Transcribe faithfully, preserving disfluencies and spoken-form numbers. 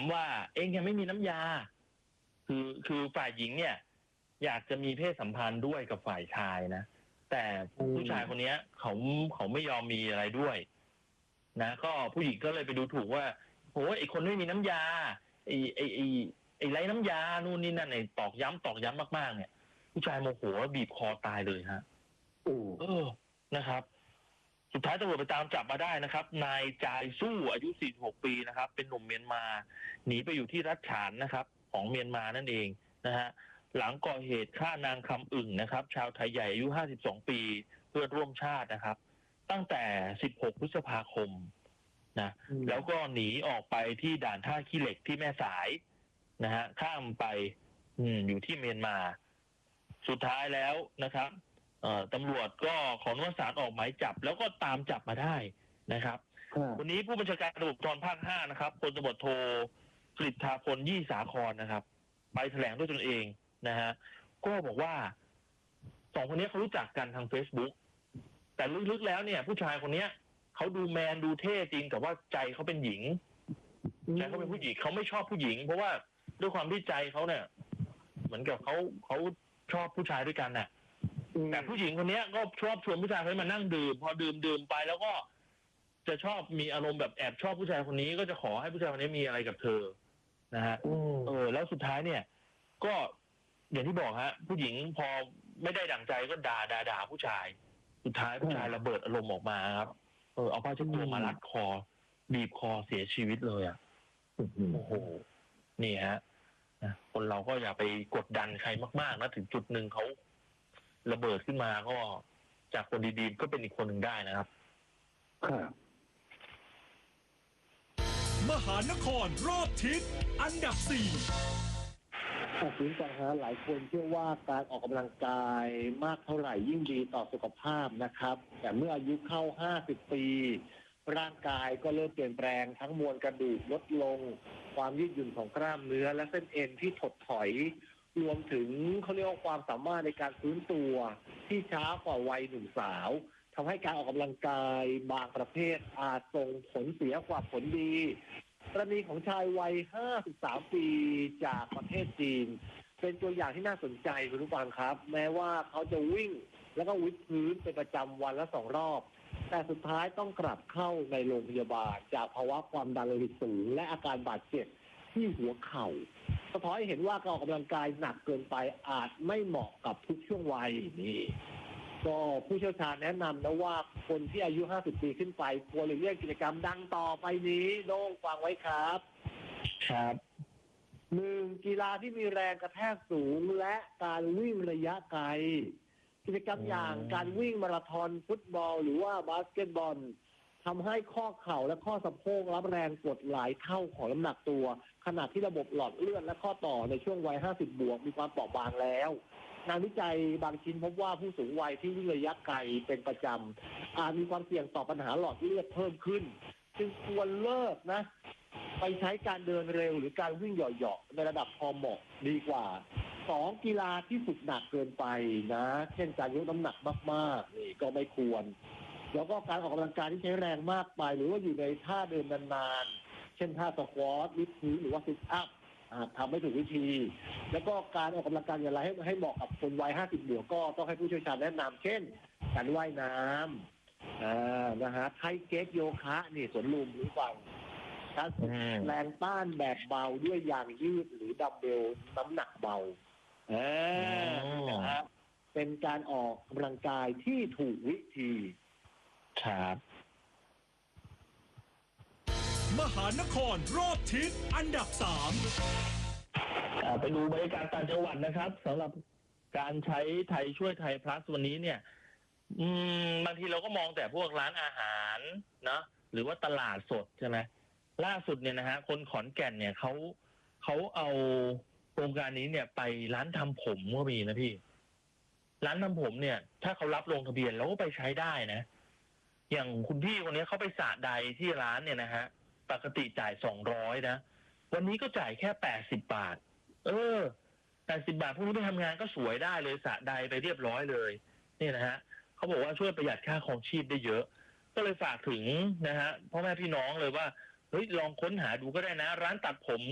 ว่าเองยังไม่มีน้ำยาคือคือฝ่ายหญิงเนี่ยอยากจะมีเพศสัมพันธ์ด้วยกับฝ่ายชายนะแต่ผู้ชายคนนี้เขาเขาไม่ยอมมีอะไรด้วยนะก็ผู้หญิงก็เลยไปดูถูกว่าโหไอคนไม่มีน้ำยาไอไอไอไอไรน้ำยานู่นนี่นั่นไอตอกย้ำตอกย้ำมากๆเนี่ยผู้ชายโมโหบีบคอตายเลยฮะโอ้เออนะครับสุดท้ายตำรวจไปตามจับมาได้นะครับนายจายสู้อายุสี่สิบหกปีนะครับเป็นหนุ่มเมียนมาหนีไปอยู่ที่รัฐฉานนะครับของเมียนมานั่นเองนะฮะหลังก่อเหตุฆ่านางคำอึ่งนะครับชาวไทยใหญ่อายุห้าสิบสองปีเพื่อร่วมชาตินะครับตั้งแต่สิบหกพฤษภาคมนะแล้วก็หนีออกไปที่ด่านท่าขี้เหล็กที่แม่สายนะฮะข้ามไปอืมอยู่ที่เมียนมาสุดท้ายแล้วนะครับตำรวจก็ขออนุมัติศาลออกหมายจับแล้วก็ตามจับมาได้นะครับวันนี้ผู้บัญชาการตำรวจภูธรภาคห้านะครับพลตำรวจโทกฤษฎาพลยี่สาครนะครับไปแถลงด้วยตนเองนะฮะก็บอกว่าสองคนนี้เขารู้จักกันทาง Facebook แต่ลึกๆแล้วเนี่ยผู้ชายคนนี้เขาดูแมนดูเท่จริงแต่ว่าใจเขาเป็นหญิงใจเขาเป็นผู้หญิงเขาไม่ชอบผู้หญิงเพราะว่าด้วยความที่ใจเขาเนี่ยเหมือนกับเขาเขาชอบผู้ชายด้วยกันน่ะแต่ผู้หญิงคนนี้ก็ชอบชวนผู้ชายคนนี้มานั่งดื่มพอดื่มดื่มไปแล้วก็จะชอบมีอารมณ์แบบแอบชอบผู้ชายคนนี้ก็จะขอให้ผู้ชายคนนี้มีอะไรกับเธอนะฮะเออแล้วสุดท้ายเนี่ยก็อย่างที่บอกฮะผู้หญิงพอไม่ได้ดั่งใจก็ด่าด่าด่าผู้ชายสุดท้ายผู้ชายระเบิดอารมณ์ออกมาครับเออเอาผ้าเช็ดตัวมารัดคอบีบคอเสียชีวิตเลยอ่ะโอ้โหนี่ฮะคนเราก็อย่าไปกดดันใครมากๆนะถึงจุดหนึ่งเขาระเบิดขึ้นมาก็จากคนดีๆก็เป็นอีกคนหนึ่งได้นะครับครับมหานครรอบทิศอันดับสี่ตัดสินใจฮะหลายคนเชื่อว่าการออกกำลังกายมากเท่าไหร่ยิ่งดีต่อสุขภาพนะครับแต่เมื่ออายุเข้าห้าสิบปีร่างกายก็เริ่มเปลี่ยนแปลงทั้งมวลกระดูกลดลงความยืดหยุ่นของกล้ามเนื้อและเส้นเอ็นที่ถดถอยรวมถึงเขาเรียกว่าความสามารถในการฟื้นตัวที่ช้ากว่าวัยหนุ่มสาวทำให้การออกกำลังกายบางประเภทอาจส่งผลเสียกว่าผลดีกรณีของชายวัยห้าสิบสามปีจากประเทศจีนเป็นตัวอย่างที่น่าสนใจคุณผู้ฟังครับแม้ว่าเขาจะวิ่งแล้วก็วิดพื้นเป็นประจำวันละสองรอบแต่สุดท้ายต้องกลับเข้าในโรงพยาบาลจากภาวะความดันโลหิตสูงและอาการบาดเจ็บที่หัวเข่าสะท้อนให้เห็นว่าการออกกำลังกายหนักเกินไปอาจไม่เหมาะกับทุกช่วงวัยนี่ก็ผู้เชี่ยวชาญแนะนำนะว่าคนที่อายุห้าสิบปีขึ้นไปควรหลีกเลี่ยงกิจกรรมดังต่อไปนี้โน้งฟังไว้ครับครับหนึ่งกีฬาที่มีแรงกระแทกสูงและการวิ่งระยะไกลกิจกรรมอย่างการวิ่งมาราธอนฟุตบอลหรือว่าบาสเกตบอลทำให้ข้อเข่าและข้อสะโพกรับแรงกดหลายเท่าของน้ำหนักตัวขณะที่ระบบหลอดเลือดและข้อต่อในช่วงวัยห้าสิบบวกมีความเปราะบางแล้วงานวิจัยบางชิ้นพบว่าผู้สูงวัยที่วิ่งระยะไกลเป็นประจำอาจมีความเสี่ยงต่อปัญหาหลอดเลือดเพิ่มขึ้นจึงควรเลิกนะไปใช้การเดินเร็วหรือการวิ่งเหยาะๆในระดับพอเหมาะดีกว่าสองกีฬาที่ฝึกหนักเกินไปนะเช่นการยกน้ำหนักมากๆนี่ก็ไม่ควรแล้วก็การออกกำลังกายที่ใช้แรงมากไปหรือว่าอยู่ในท่าเดินนานๆเช่นท่าสควอตวิดพื้นหรือว่าซิทอัพทำไม่ถูกวิธีแล้วก็การออกกำลังกายอย่างไรให้ให้เหมาะกับคนวัยห้าสิบบวกก็ต้องให้ผู้เชี่ยวชาญแนะนำเช่นการว่ายน้ำอ่านะฮะไทเก๊กโยคะนี่สวนลุมหรือฟังการแรงต้านแบบเบาด้วยยางยืดหรือดัมเบลน้ำหนักเบาเออนะฮะเป็นการออกกำลังกายที่ถูกวิธีครับมหานครรอบทิศอันดับสามไปดูบรรยากาศต่างจังหวัดนะครับสำหรับการใช้ไทยช่วยไทยพลัสวันนี้เนี่ยอืมบางทีเราก็มองแต่พวกร้านอาหารนะหรือว่าตลาดสดใช่ไหมล่าสุดเนี่ยนะฮะคนขอนแก่นเนี่ยเขาเขาเอาโครงการนี้เนี่ยไปร้านทำผมก็มีนะพี่ร้านทำผมเนี่ยถ้าเขารับลงทะเบียนเราก็ไปใช้ได้นะอย่างคุณพี่คนนี้เขาไปสระใดที่ร้านเนี่ยนะฮะปกติจ่ายสองร้อยนะวันนี้ก็จ่ายแค่แปดสิบบาทเออแปดสิบบาทพวกนี้ไปทำงานก็สวยได้เลยสระใดไปเรียบร้อยเลยนี่นะฮะเขาบอกว่าช่วยประหยัดค่าครองชีพได้เยอะก็เลยฝากถึงนะฮะพ่อแม่พี่น้องเลยว่าเฮ้ยลองค้นหาดูก็ได้นะร้านตัดผม